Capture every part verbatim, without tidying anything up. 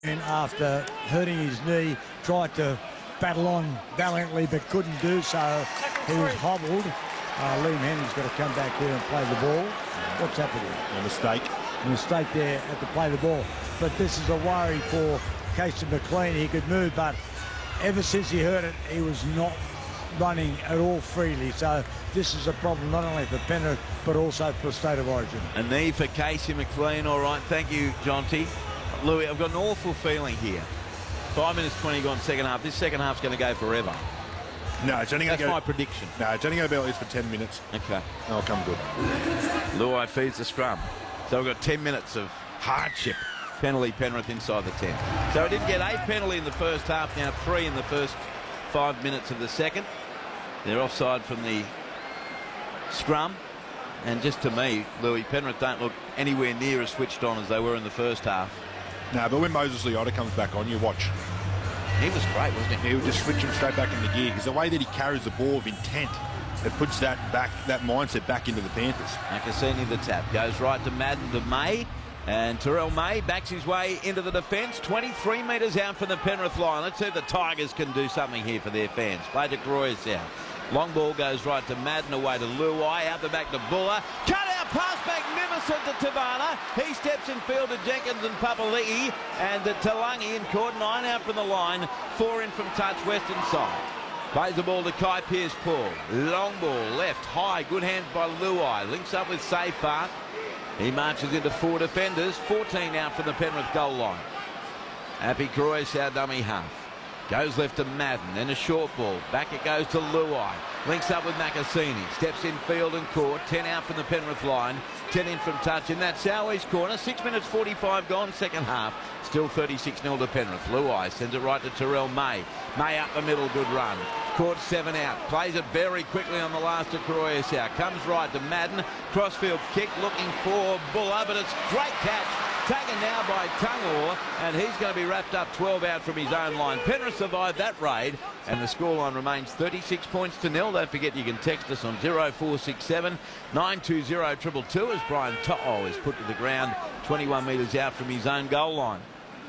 And after hurting his knee, tried to battle on valiantly but couldn't do so. He was hobbled. Uh, Liam Henry's got to come back here and play the ball. What's happening? A mistake. A mistake there at the play the ball. But this is a worry for Casey McLean. He could move, but ever since he hurt it, he was not running at all freely. So this is a problem not only for Penrith, but also for State of Origin. A knee for Casey McLean. All right, thank you, Jonty. Louis, I've got an awful feeling here. Five minutes twenty gone second half. This second half's going to go forever. No, it's only going to That's go... my prediction. No, it's only going to be like this for ten minutes. Okay. That'll come good. Luai feeds the scrum. So we've got ten minutes of hardship. Penalty Penrith inside the ten. So we didn't get a penalty in the first half, now three in the first five minutes of the second. They're offside from the scrum. And just to me, Louis, Penrith don't look anywhere near as switched on as they were in the first half. No, but when Moses Leota comes back on, you watch. He was great, wasn't he? He would just switch him straight back into gear because the way that he carries the ball with intent, it puts that back, that mindset back into the Panthers. Nakasini the tap. Goes right to Madden to May. And Terrell May backs his way into the defence. twenty-three metres out from the Penrith line. Let's see if the Tigers can do something here for their fans. Play to Groyes out. Long ball goes right to Madden, away to Luai, out the back to Buller. Cut out pass, magnificent to Tabana. He steps in field to Jenkins and Papali'i, and to Talangi in court, nine out from the line, four in from touch, western side. Plays the ball to Kai Pearce-Paul. Long ball, left, high, good hands by Luai. Links up with Seyfarth. He marches into four defenders, fourteen out from the Penrith goal line. Happy Croyce, our dummy half. Goes left to Madden, then a short ball. Back it goes to Luai. Links up with Nakasini. Steps in field and court. ten out from the Penrith line. ten in from touch in that Southeast corner. six minutes forty-five gone, second half. Still thirty-six nil to Penrith. Luai sends it right to Terrell May. May up the middle, good run. Court seven out. Plays it very quickly on the last of Croyce out. Comes right to Madden. Crossfield kick looking for Buller, but it's great catch. Taken now by Tungor, and he's going to be wrapped up twelve out from his own line. Penrith survived that raid, and the scoreline remains thirty-six points to nil. Don't forget you can text us on zero four six seven nine two zero two two two as Brian To'o is put to the ground twenty-one metres out from his own goal line.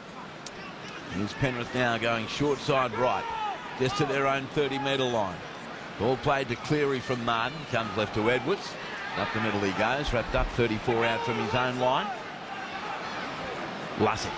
Here's Penrith now going short side right, just to their own thirty metre line. Ball played to Cleary from Martin, comes left to Edwards. Up the middle he goes, wrapped up thirty-four out from his own line. Lussick.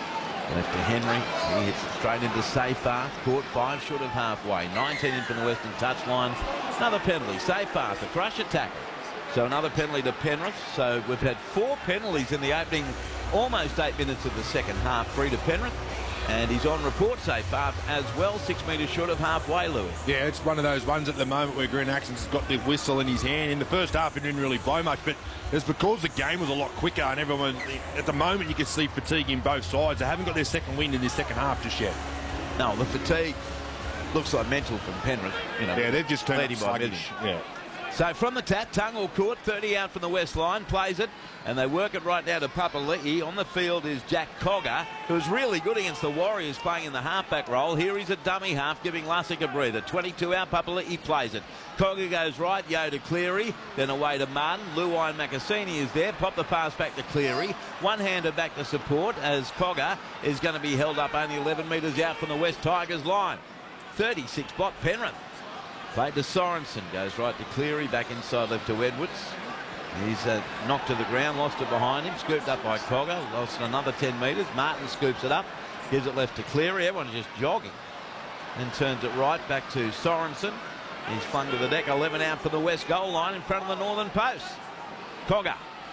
Left to Henry. He hits it straight into Seyfarth. Caught five short of halfway. nineteen in from the western touchline. Another penalty. Seyfarth, a crusher tackle. So another penalty to Penrith. So we've had four penalties in the opening almost eight minutes of the second half. Three to Penrith. And he's on report, Seyfarth, as well, six metres short of halfway, Louis. Yeah, it's one of those ones at the moment where Green Axon's got the whistle in his hand. In the first half, it didn't really blow much, but it's because the game was a lot quicker and everyone, at the moment, you can see fatigue in both sides. They haven't got their second wind in this second half just yet. No, the fatigue looks like mental from Penrith. You know, yeah, they've just turned up sluggish. Yeah. So from the tap, Tungor caught, thirty out from the west line, plays it, and they work it right now to Papali'i. On the field is Jack Cogger, who's really good against the Warriors playing in the halfback role. Here he's a dummy half, giving Lussick a breather. twenty-two out, Papali'i plays it. Cogger goes right, Yo to Cleary, then away to Martin. Luai and Makasini is there, pop the pass back to Cleary. One-hander back to support as Cogger is going to be held up only eleven metres out from the West Tigers line. thirty-six spot Penrith. Played to Sorensen, goes right to Cleary, back inside left to Edwards. He's uh, knocked to the ground, lost it behind him, scooped up by Cogger, lost another ten metres. Martin scoops it up, gives it left to Cleary. Everyone's just jogging. Then turns it right back to Sorensen. He's flung to the deck, eleven out for the west goal line in front of the northern post. Cogger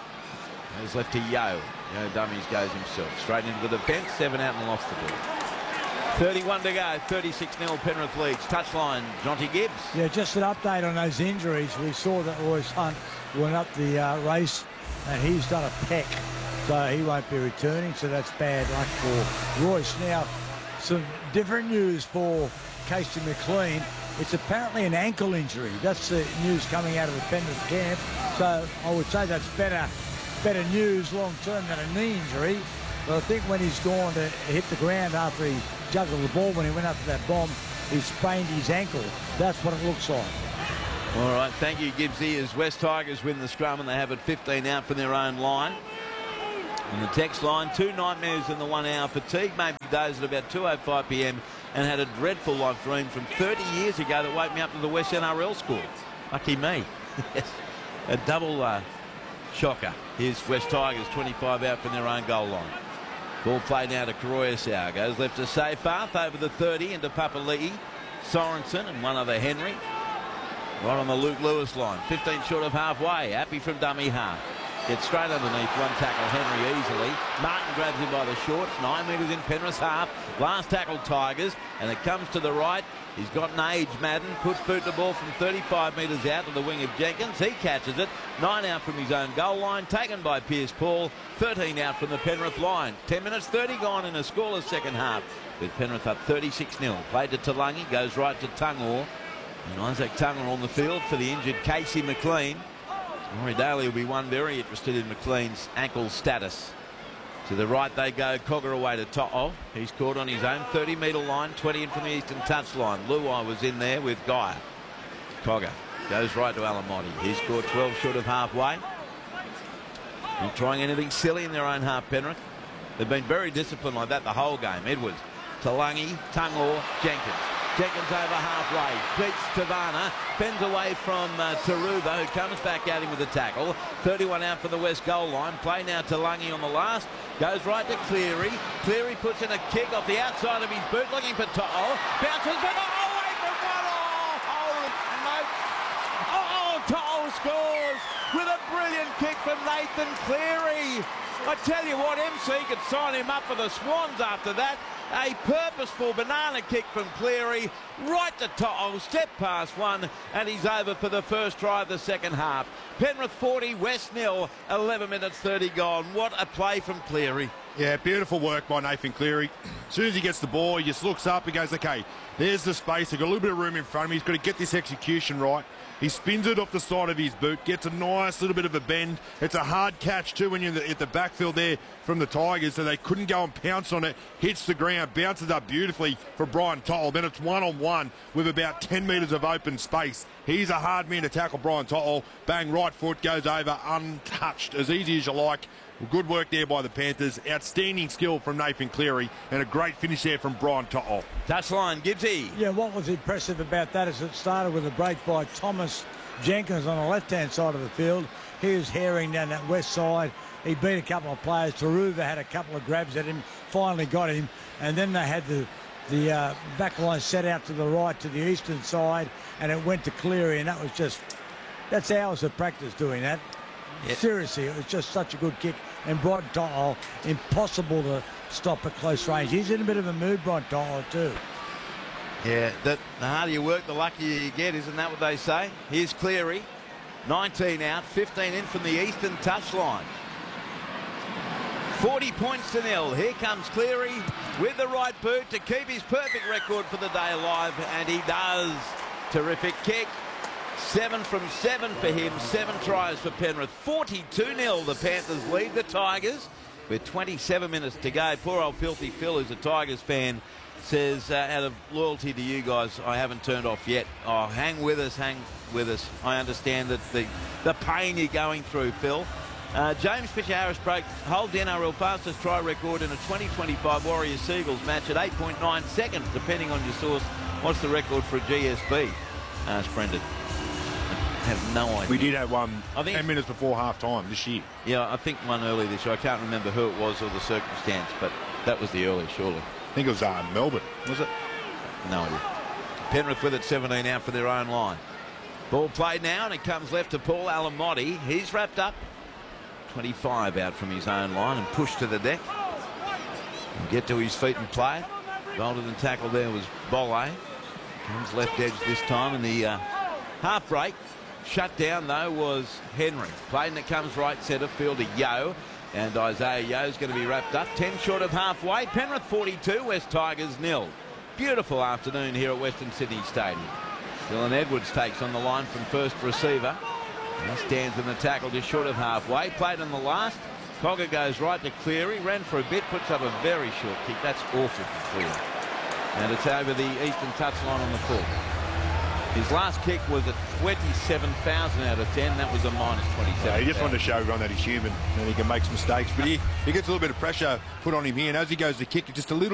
goes left to Yo. Yo dummies goes himself. Straight into the defence, seven out and lost the ball. thirty-one to go, thirty-six nil Penrith leads. Touchline, Jonty Gibbs. Yeah, just an update on those injuries. We saw that Royce Hunt went up the uh, race and he's done a pec, so he won't be returning, so that's bad luck for Royce. Now, some different news for Casey McLean. It's apparently an ankle injury. That's the news coming out of the Penrith camp, so I would say that's better, better news long-term than a knee injury. But I think when he's gone to hit the ground after he juggled the ball when he went up to that bomb, he sprained his ankle. That's what it looks like. All right, thank you, Gibbsy, as West Tigers win the scrum and they have it fifteen out from their own line. On the text line, two nightmares in the one hour fatigue. Maybe dozed at about two oh five p m and had a dreadful life dream from thirty years ago that woke me up to the West N R L score. Lucky me. Yes. A double uh, shocker. Here's West Tigers, twenty-five out from their own goal line. Ball played now to Karoyasau. Goes left to Seyfarth over the thirty into Papali'i, Sorensen and one other Henry. Right on the Luke Lewis line. fifteen short of halfway. Happy from dummy half. Gets straight underneath one tackle Henry easily. Martin grabs him by the shorts. Nine metres in Penrith's half. Last tackle Tigers. And it comes to the right. He's got an age, Madden. Puts boot the ball from thirty-five metres out to the wing of Jenkins. He catches it. Nine out from his own goal line. Taken by Pierce Paul. thirteen out from the Penrith line. ten minutes thirty gone in a scoreless second half. With Penrith up thirty-six nil. Played to Talangi. Goes right to Tungor. And Isaac Tungor on the field for the injured Casey McLean. Rory Daly will be one very interested in McLean's ankle status. To the right they go. Cogger away to To'o. He's caught on his own thirty metre line. twenty in from the eastern touchline. Luai was in there with Guy. Cogger goes right to Alamotti. He's scored twelve short of halfway. Not trying anything silly in their own half, Penrith. They've been very disciplined like that the whole game. Edwards, Talangi, Tungor, Jenkins. Jenkins over halfway, beats Tavana, fends away from uh, Taruva, who comes back at him with a tackle. thirty-one out for the West goal line. Play now to Lungi on the last. Goes right to Cleary. Cleary puts in a kick off the outside of his boot, looking for To'o. Bounces for To'o, away from one. Oh, holy smokes. Oh, To'o scores with a brilliant kick from Nathan Cleary. I tell you what, M C could sign him up for the Swans after that. A purposeful banana kick from Cleary, right to To'o, step past one, and he's over for the first try of the second half. Penrith forty, West nil, eleven minutes thirty gone. What a play from Cleary. Yeah, beautiful work by Nathan Cleary. As soon as he gets the ball, he just looks up and goes, okay, there's the space. They've got a little bit of room in front of him. He's got to get this execution right. He spins it off the side of his boot, gets a nice little bit of a bend. It's a hard catch too when you're in the, at the backfield there from the Tigers, so they couldn't go and pounce on it. Hits the ground, bounces up beautifully for Brian To'o. Then it's one-on-one with about ten metres of open space. He's a hard man to tackle, Brian To'o. Bang, right foot, goes over untouched, as easy as you like. Good work there by the Panthers. Outstanding skill from Nathan Cleary and a great finish there from Brian To'o. Touchline, Gibbsy. Yeah, what was impressive about that is it started with a break by Thomas Jenkins on the left-hand side of the field. He was herring down that west side. He beat a couple of players. Taruva had a couple of grabs at him, finally got him. And then they had the, the uh, back line set out to the right to the eastern side, and it went to Cleary, and that was just, that's hours of practice doing that. Yep. Seriously, it was just such a good kick. And Brian To'o, impossible to stop at close range. He's in a bit of a mood, Brian To'o, too. Yeah, that, the harder you work, the luckier you get. Isn't that what they say? Here's Cleary. nineteen out, fifteen in from the eastern touchline. forty points to nil. Here comes Cleary with the right boot to keep his perfect record for the day alive. And he does. Terrific kick. Seven from seven for him. Seven tries for Penrith. forty-two nil. The Panthers lead the Tigers with twenty-seven minutes to go. Poor old Filthy Phil, who's a Tigers fan, says, uh, out of loyalty to you guys, I haven't turned off yet. Oh, hang with us, hang with us. I understand that the, the pain you're going through, Phil. Uh, James Fisher-Harris broke holds the N R L fastest try record in a twenty twenty-five Warriors-Seagulls match at eight point nine seconds, depending on your source. What's the record for a G S B? Asked Brendan. I have no idea. We did have one I think ten minutes before half-time this year. Yeah, I think one early this year. I can't remember who it was or the circumstance, but that was the early, surely. I think it was uh, Melbourne, was it? No idea. Penrith with it, seventeen out for their own line. Ball played now, and it comes left to Paul Alamotti. He's wrapped up. twenty-five out from his own line and pushed to the deck. He'll get to his feet and play it. Bolder than tackle there was Bolle. Comes left edge this time in the uh, half break. Shut down, though, was Henry. Played and it comes right centre field to Yeo. And Isaiah Yeo's going to be wrapped up. ten short of halfway. Penrith forty-two, West Tigers nil. Beautiful afternoon here at Western Sydney Stadium. Dylan Edwards takes on the line from first receiver. He stands in the tackle just short of halfway. Played on the last. Cogger goes right to Cleary. Ran for a bit. Puts up a very short kick. That's awful for Cleary. And it's over the eastern touchline on the full. His last kick was at twenty-seven thousand out of ten. That was a minus twenty-seven. Yeah, he just wanted to show everyone that he's human and he can make some mistakes. But he, he gets a little bit of pressure put on him here. And as he goes to kick, just a little